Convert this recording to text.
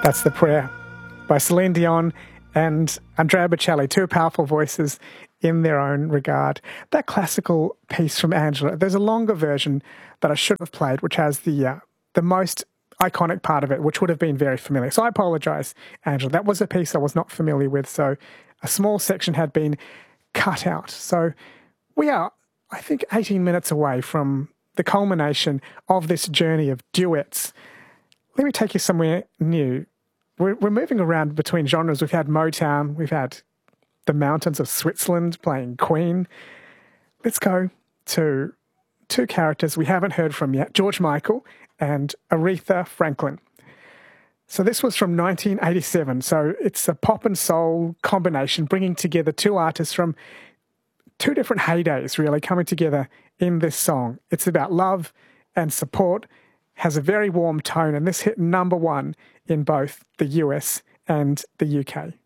That's The Prayer by Celine Dion and Andrea Bocelli, two powerful voices in their own regard. That classical piece from Angela, there's a longer version that I should have played, which has the most iconic part of it, which would have been very familiar. So I apologise, Angela. That was a piece I was not familiar with, so a small section had been cut out. So we are, I think, 18 minutes away from the culmination of this journey of duets. Let me take you somewhere new. We're moving around between genres. We've had Motown, we've had the mountains of Switzerland playing Queen. Let's go to two characters we haven't heard from yet, George Michael and Aretha Franklin. So this was from 1987. So it's a pop and soul combination, bringing together two artists from two different heydays, really, coming together in this song. It's about love and support, has a very warm tone, and this hit #1 in both the US and the UK.